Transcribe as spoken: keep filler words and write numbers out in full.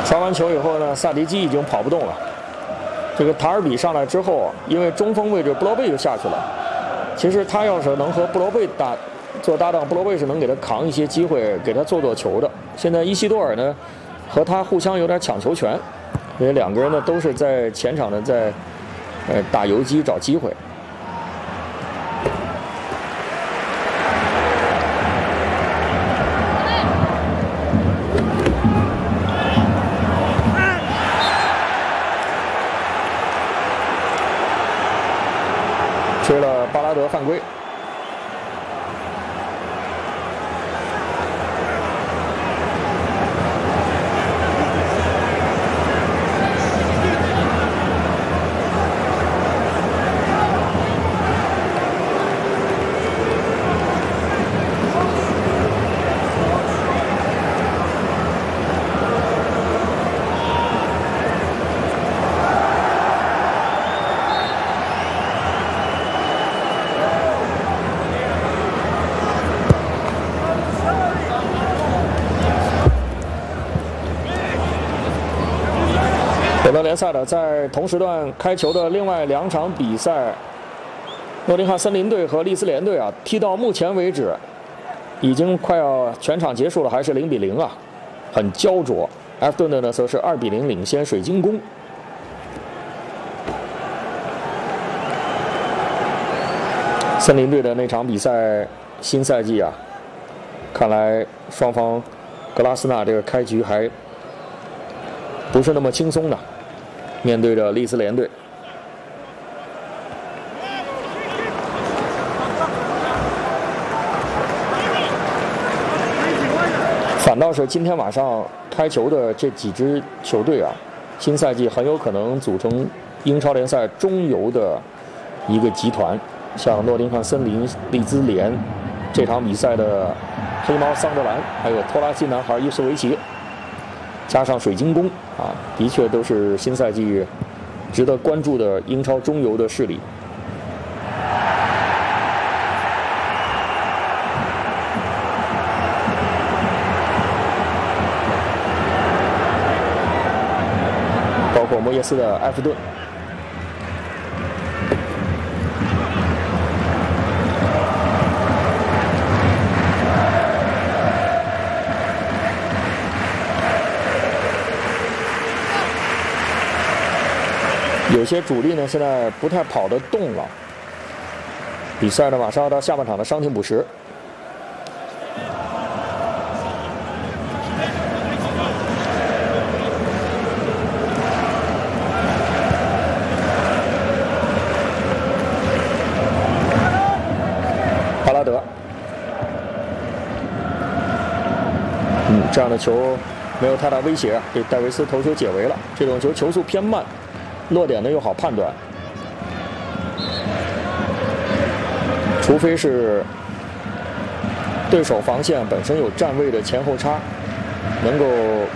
传完球以后呢，萨迪基已经跑不动了。这个塔尔比上来之后，因为中锋位置布罗贝就下去了。其实他要是能和布罗贝打做搭档，布罗贝是能给他扛一些机会，给他做做球的。现在伊西多尔呢，和他互相有点抢球权，因为两个人呢都是在前场的在呃打游击找机会。 吹了巴拉德犯规。北德联赛的在同时段开球的另外两场比赛，诺丁汉森林队和利兹联队啊，踢到目前为止，已经快要全场结束了，还是零比零啊，很焦灼。埃弗顿队呢，则是二比零领先水晶宫。森林队的那场比赛，新赛季啊，看来双方格拉斯纳这个开局还不是那么轻松的。 面对着利兹联队，反倒是今天晚上开球的这几支球队啊，新赛季很有可能组成英超联赛中游的一个集团。像诺丁汉森林、利兹联这场比赛的黑猫桑德兰，还有拖拉机男孩伊斯维奇。 加上水晶宫啊，的确都是新赛季值得关注的英超中游的势力。包括莫耶斯的埃弗顿。 有些主力呢，现在不太跑得动了。比赛呢，马上要到下半场的伤停补时。巴拉德，嗯，这样的球没有太大威胁，给戴维斯头球解围了。这种球球速偏慢。 落点呢又好判断，除非是对手防线本身有站位的前后插，能够